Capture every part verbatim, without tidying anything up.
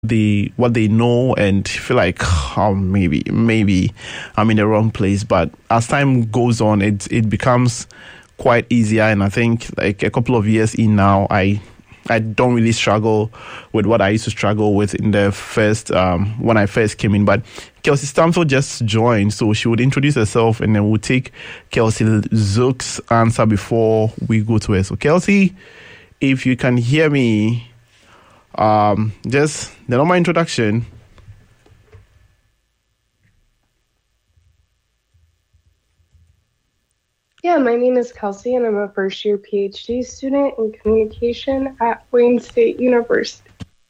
they what they know and feel like oh maybe maybe I'm in the wrong place. But as time goes on, it it becomes quite easier, and I think like a couple of years in now, I I don't really struggle with what I used to struggle with in the first um when I first came in. But Kelsey Stamfield just joined, so she would introduce herself and then we'll take Kelsey Zook's answer before we go to her. So Kelsey, if you can hear me, Um, just the normal introduction. Yeah, my name is Kelsey, and I'm a first-year PhD student in communication at Wayne State University.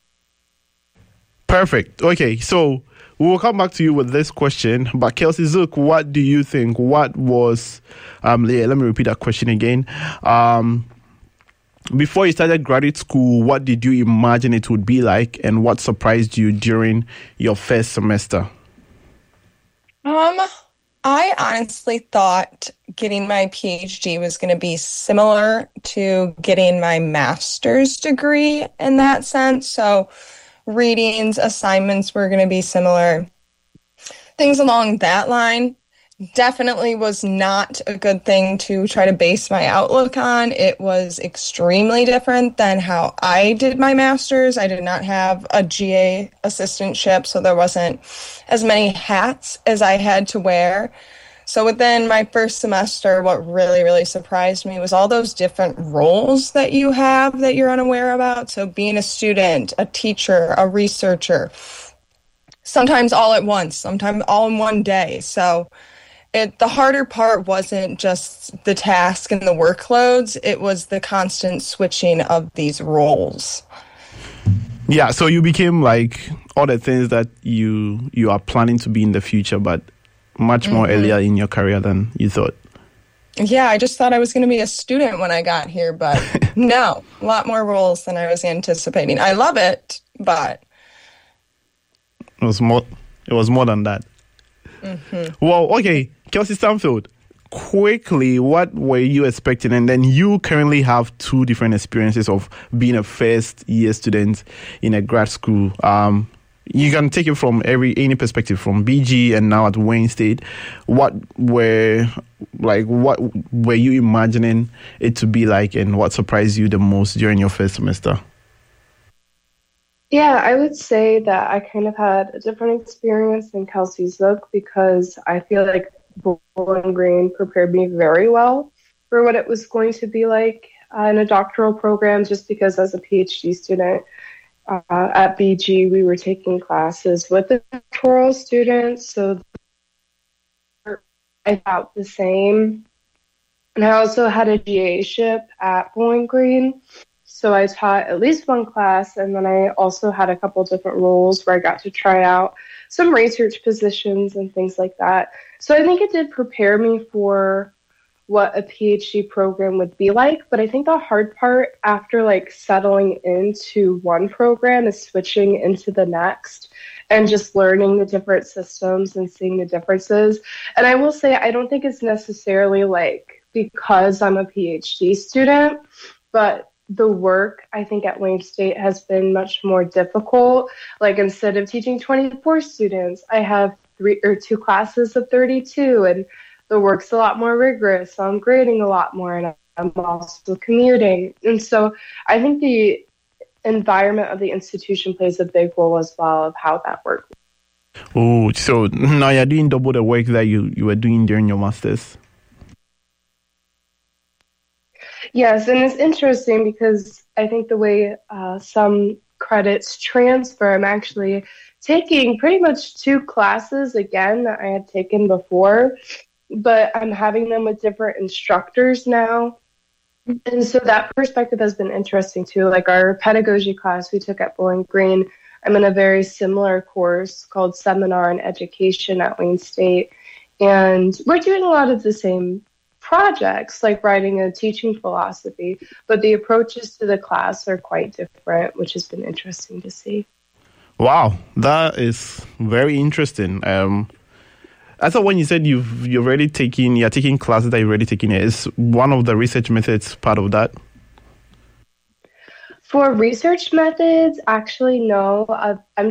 Perfect. Okay, so we will come back to you with this question. But Kelsey Zook, what do you think? What was? Um, yeah, let me repeat that question again. Um. Before you started graduate school, what did you imagine it would be like, and what surprised you during your first semester? Um, I honestly thought getting my PhD was going to be similar to getting my master's degree in that sense. So readings, assignments were going to be similar. Things along that line. Definitely was not a good thing to try to base my outlook on. It was extremely different than how I did my master's. I did not have a G A assistantship, so there wasn't as many hats as I had to wear. So within my first semester, what really, really surprised me was all those different roles that you have that you're unaware about. So being a student, a teacher, a researcher, sometimes all at once, sometimes all in one day. So It, the harder part wasn't just the task and the workloads, it was the constant switching of these roles. Yeah, so you became like all the things that you you are planning to be in the future, but much more mm-hmm. earlier in your career than you thought. Yeah, I just thought I was going to be a student when I got here, but no, a lot more roles than I was anticipating. I love it, but it was more. It was more than that. Mm-hmm. Well, okay, Kelsey Stamfield, quickly, what were you expecting? And then you currently have two different experiences of being a first-year student in a grad school. Um, you can take it from every any perspective, from B G and now at Wayne State. What were like? What were you imagining it to be like, and what surprised you the most during your first semester? Yeah, I would say that I kind of had a different experience than Kelsey Zook because I feel like Bowling Green prepared me very well for what it was going to be like uh, in a doctoral program, just because as a PhD student uh, at B G, we were taking classes with the doctoral students, so I felt the same. And I also had a G A-ship at Bowling Green. So I taught at least one class, and then I also had a couple different roles where I got to try out some research positions and things like that. So I think it did prepare me for what a PhD program would be like. But I think the hard part after like settling into one program is switching into the next and just learning the different systems and seeing the differences. And I will say, I don't think it's necessarily like because I'm a PhD student, but the work, I think, at Wayne State has been much more difficult. Like, instead of teaching twenty-four students, I have three or two classes of thirty-two, and the work's a lot more rigorous. So I'm grading a lot more, and I'm also commuting. And so I think the environment of the institution plays a big role as well of how that works. Oh, so now you're doing double the work that you, you were doing during your master's. Yes, and it's interesting because I think the way uh, some credits transfer, I'm actually taking pretty much two classes again that I had taken before, but I'm having them with different instructors now. And so that perspective has been interesting too. Like our pedagogy class we took at Bowling Green, I'm in a very similar course called Seminar in Education at Wayne State. And we're doing a lot of the same projects, like writing a teaching philosophy, but the approaches to the class are quite different, which has been interesting to see. Wow, that is very interesting. Um, I thought when you said you've you're already taking you're taking classes that you've already taken, is one of the research methods part of that? For research methods, actually, no. Uh, I'm